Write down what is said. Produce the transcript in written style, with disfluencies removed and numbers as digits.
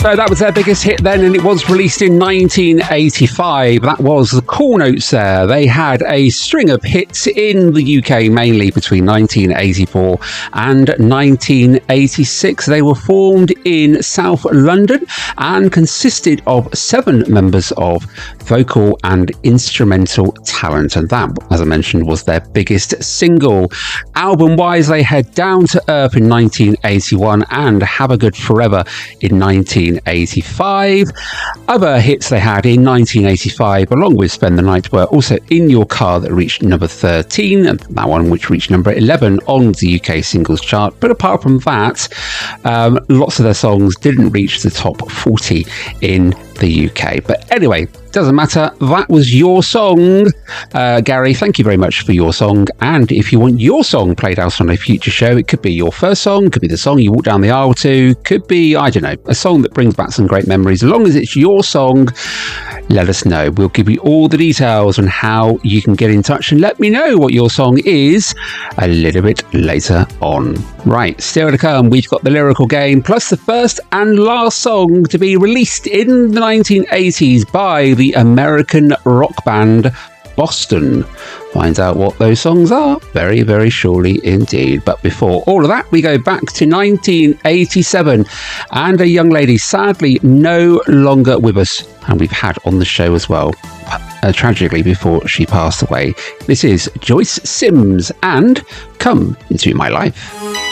So that was their biggest hit then, and it was released in 1985. That was the Cool Notes there. They had a string of hits in the UK, mainly between 1984 and 1986. They were formed in South London and consisted of 7 members of vocal and instrumental talent. And that, as I mentioned, was their biggest single. Album-wise, they had Down to Earth in 1981 and Have a Good Forever in 1985. Other hits they had in 1985, along with Spend the Night, were also In Your Car, that reached number 13, and that one which reached number 11 on the UK singles chart. But apart from that, lots of their songs didn't reach the top 40 in the UK. But anyway, doesn't matter. That was your song. Gary, thank you very much for your song. And if you want your song played out on a future show, it could be your first song, could be the song you walk down the aisle to, could be, I don't know, a song that brings back some great memories. As long as it's your song, let us know. We'll give you all the details on how you can get in touch and let me know what your song is a little bit later on. Right, still to come, we've got the lyrical game, plus the first and last song to be released in the 1980s by the American rock band Boston. Find out what those songs are very, very shortly indeed. But before all of that, we go back to 1987 and a young lady sadly no longer with us, and we've had on the show as well, tragically, before she passed away. This is Joyce Sims and Come Into My Life.